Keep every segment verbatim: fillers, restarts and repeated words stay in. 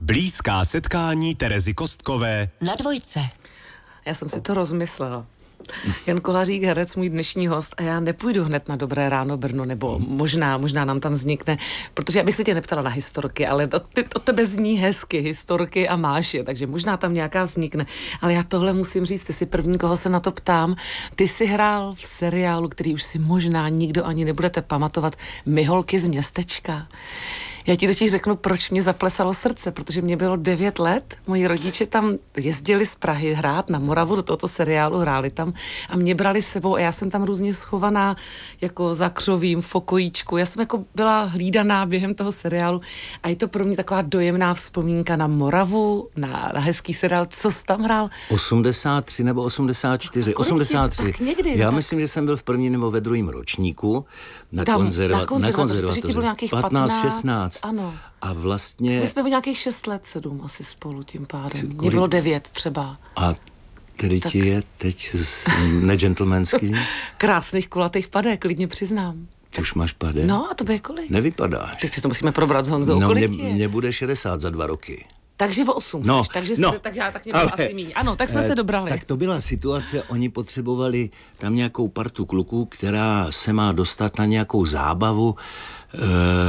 Blízká setkání Terezy Kostkové na Dvojce. Já jsem si to rozmyslela. Jan Kolařík, herec, můj dnešní host, a já nepůjdu hned na Dobré ráno Brno, nebo možná, možná nám tam vznikne, protože já bych se tě neptala na historky, ale od, ty, od tebe zní hezky, historky a máš je, takže možná tam nějaká vznikne. Ale já tohle musím říct, ty jsi první, koho se na to ptám. Ty jsi hrál v seriálu, který už si možná nikdo ani nebudete pamatovat, My holky z městečka. Já ti totiž řeknu, proč mě zaplesalo srdce, protože mě bylo devět let, moji rodiče tam jezdili z Prahy hrát na Moravu do tohoto seriálu, hráli tam a mě brali s sebou a já jsem tam různě schovaná jako za křovím v pokojíčku. Já jsem jako byla hlídaná během toho seriálu a je to pro mě taková dojemná vzpomínka na Moravu, na, na hezký seriál. Co jsi tam hrál? osmdesát tři nebo osmdesát čtyři. osmdesát tři. Tak někdy. Já tak... myslím, že jsem byl v prvním nebo ve druhém ročníku na, tam, konzerva- na konzervatoři. Na konzervatoři. Ti bylo nějakých patnáct šestnáct. Ano. A vlastně... My jsme v nějakých šest let, sedm asi spolu tím pádem. Mně bylo devět třeba. A tedy tak... ti je teď z negentlemanský? Krásných kulatých padek, klidně přiznám. Ty už máš pade? No a to by kolik? Nevypadáš. Teď si to musíme probrat s Honzou. No, kolik mě, je? mě bude šedesát za dva roky. Takže o osm no, seš, takže no, se, tak já tak mě bylo asi míň. Ano, tak jsme eh, se dobrali. Tak to byla situace, oni potřebovali tam nějakou partu kluků, která se má dostat na nějakou zábavu, e,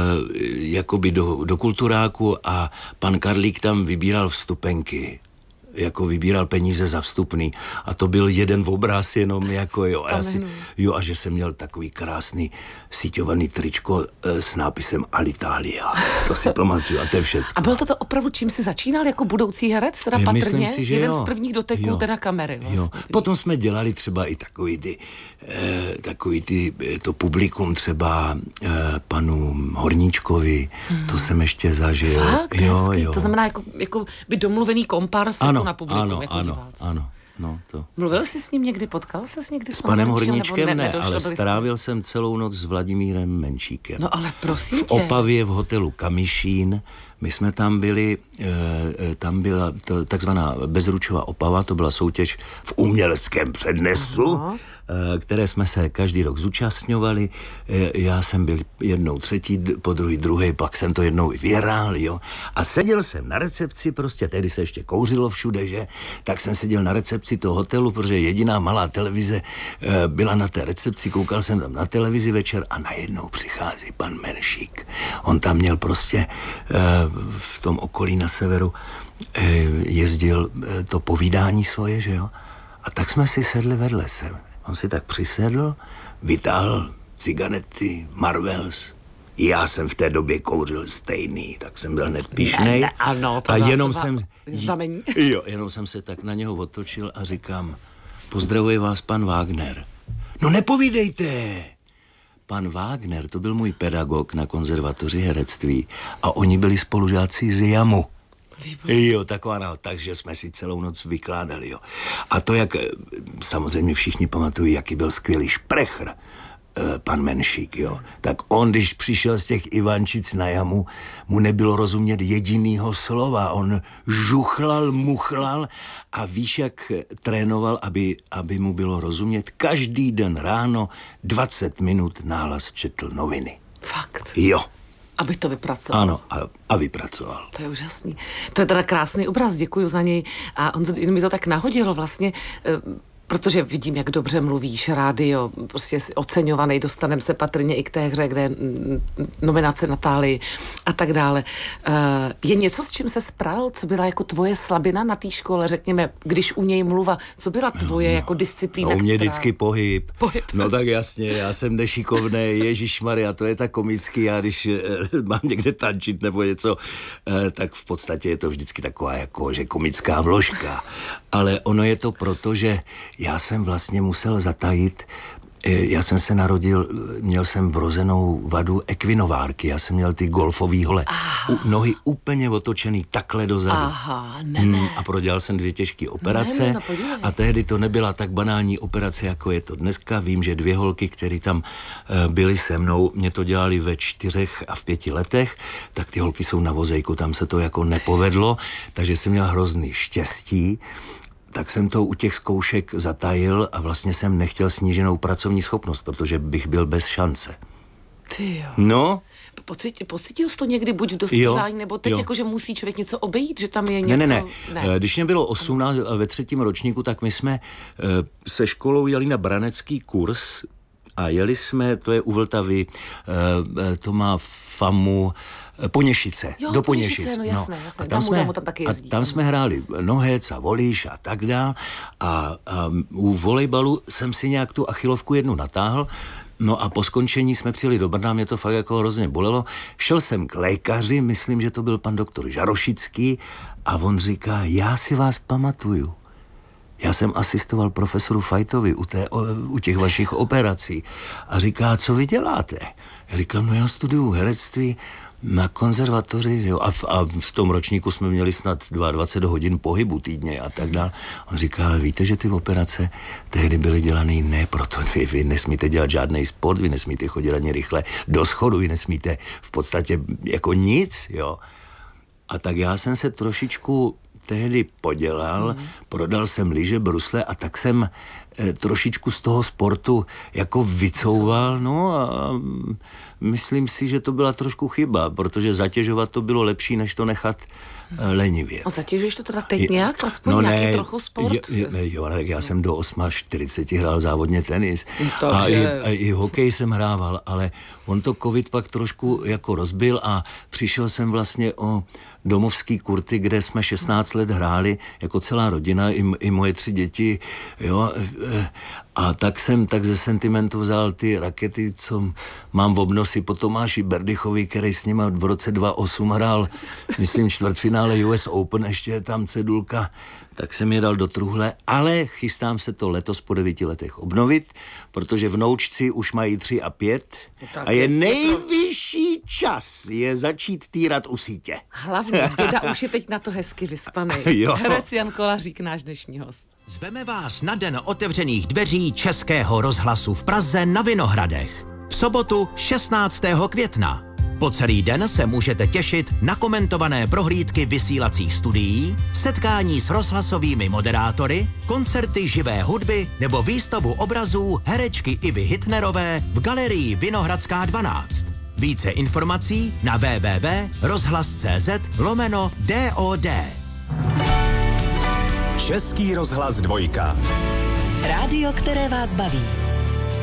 jakoby do, do kulturáku a pan Karlík tam vybíral vstupenky. Jako vybíral peníze za vstupný a to byl jeden obraz jenom jako jo a, já si, jo a že jsem měl takový krásný síťovaný tričko e, s nápisem Alitalia, to si pamatuju a to je všecko. A bylo to to opravdu, čím jsi začínal jako budoucí herec, teda je, patrně? Si, že jeden jo. z prvních doteků jo. teda kamery vlastně. Jo. Potom jsme dělali třeba i takový ty, e, takový ty to publikum třeba e, panu Horníčkovi, hmm. to jsem ještě zažil. Fakt, jo, hezký. jo. To znamená jako, jako by domluvený kompars ano, na publikum, ano, jako ano, diváci. ano, no to. Mluvil jsi s ním někdy, potkal jsi s někdy s, s panem Horníčkem ne, ne, ale strávil jsem celou noc s Vladimírem Menšíkem. No ale prosím v tě. V Opavě v hotelu Kamišín, my jsme tam byli, e, tam byla to, takzvaná Bezručová Opava, to byla soutěž v uměleckém přednesu, Aha. e, které jsme se každý rok zúčastňovali. E, já jsem byl jednou třetí, po druhý druhý, pak jsem to jednou i vyhrál, jo. A seděl jsem na recepci, prostě tehdy se ještě kouřilo všude, že? Tak jsem seděl na recepci toho hotelu, protože jediná malá televize e, byla na té recepci, koukal jsem tam na televizi večer a najednou přichází pan Menšík. On tam měl prostě e, v tom okolí na severu e, jezdil e, to povídání svoje, že jo? A tak jsme si sedli vedle se. On si tak přisedl, vytáhl cigarety, Marvels. Já jsem v té době kouřil stejný, tak jsem byl hned pyšnej. Ano, to a dá, jenom to jsem, znamení. jo, jenom jsem se tak na něho otočil a říkám, pozdravuje vás pan Wagner. No nepovídejte! Pan Wagner, to byl můj pedagog na konzervatoři herectví a oni byli spolužáci z Jamu. Výborně. Jo, taková no, takže jsme si celou noc vykládali, jo. A to, jak samozřejmě všichni pamatují, jaký byl skvělý šprechr, pan Menšík, jo. Tak on, když přišel z těch Ivančic na Jamu, mu nebylo rozumět jedinýho slova. On žuchlal, muchlal a víš, jak trénoval, aby, aby mu bylo rozumět. Každý den ráno dvacet minut nahlas četl noviny. Fakt? Jo. Aby to vypracoval. Ano, a, a vypracoval. To je úžasný. To je teda krásný obraz, děkuju za něj. A on mi to tak nahodilo vlastně, protože vidím, jak dobře mluvíš, rádio, prostě jsi oceňovaný, dostaneme se patrně i k té hře, kde je nominace Natálii a tak dále. Je něco, s čím se spral, co byla jako tvoje slabina na té škole, řekněme, když u něj mluva, co byla tvoje no, jako disciplína? No, u mě která... vždycky pohyb. pohyb. No tak jasně, já jsem nešikovnej, ježišmarja, to je tak komický, já když eh, mám někde tančit nebo něco, eh, tak v podstatě je to vždycky taková jako, že komická vložka. Ale ono je to proto, že já jsem vlastně musel zatajit, já jsem se narodil, měl jsem vrozenou vadu ekvinovárky, já jsem měl ty golfový hole, U, nohy úplně otočený takhle dozadu. Aha, ne, ne. Hmm, a prodělal jsem dvě těžké operace ne, ne, no, a tehdy to nebyla tak banální operace, jako je to dneska. Vím, že dvě holky, které tam uh, byly se mnou, mě to dělali ve čtyřech a v pěti letech, tak ty holky jsou na vozejku, tam se to jako nepovedlo, takže jsem měl hrozný štěstí. Tak jsem to u těch zkoušek zatajil a vlastně jsem nechtěl sníženou pracovní schopnost, protože bych byl bez šance. Ty jo. No. Pocit, pocítil jsi to někdy buď v dospívání, nebo teď, jako, že musí člověk něco obejít, že tam je něco? Ne, ne, ne. ne. Když mě bylo osmnáct ve třetím ročníku, tak my jsme se školou jeli na branecký kurz a jeli jsme, to je u Vltavy, to má famu Poněšice, jo, do Poněšic. No jasné, jasné. A tam, damu, jsme, damu tam taky jezdí. A tam jsme hráli nohec a volíš a tak dál. A, a u volejbalu jsem si nějak tu achilovku jednu natáhl. No a po skončení jsme přijeli do Brna, mě to fakt jako hrozně bolelo. Šel jsem k lékaři, myslím, že to byl pan doktor Žarošický, a on říká, já si vás pamatuju. Já jsem asistoval profesoru Fajtovi u, té, u těch vašich operací. A říká, co vy děláte? Já říkám, no já studuju herectví na konzervatoři, jo, a, v, a v tom ročníku jsme měli snad dvacet dva hodin pohybu týdně a tak dále. On říká, ale víte, že ty operace tehdy byly dělané ne proto, vy, vy nesmíte dělat žádný sport, vy nesmíte chodit ani rychle do schodu, vy nesmíte v podstatě jako nic, jo. A tak já jsem se trošičku tehdy podělal, mm. prodal jsem lyže, brusle a tak jsem e, trošičku z toho sportu jako vycouval, no a myslím si, že to byla trošku chyba, protože zatěžovat to bylo lepší, než to nechat e, lenivě. A zatěžuješ to teda teď nějak, aspoň no nějaký ne, trochu sport? Jo, jo, tak já jsem do čtyřiceti osmi hrál závodně tenis. Takže... A i, a i hokej jsem hrával, ale on to covid pak trošku jako rozbil a přišel jsem vlastně o domovský kurty, kde jsme šestnáct let hráli jako celá rodina, i, i moje tři děti, jo, a tak jsem tak ze sentimentu vzal ty rakety, co mám v obnosi po Tomáši Berdychovi, který s nima v roce dva tisíce osm hrál, myslím, čtvrtfinále U S Open, ještě je tam cedulka, tak jsem je dal do truhle, ale chystám se to letos po devíti letech obnovit, protože vnoučci už mají tři a pět tak a je, je nejvyšší čas je začít týrat u sítě. Hlavně, děda už je teď na to hezky vyspaný. Herec Jan Kolařík, náš dnešní host. Zveme vás na den otevřených dveří Českého rozhlasu v Praze na Vinohradech. V sobotu šestnáctého května. Po celý den se můžete těšit na komentované prohlídky vysílacích studií, setkání s rozhlasovými moderátory, koncerty živé hudby nebo výstavu obrazů herečky Ivy Hitnerové v galerii Vinohradská dvanáct. Více informací na w w w tečka rozhlas tečka cz lomeno D O D. Český rozhlas dvojka. Rádio, které vás baví.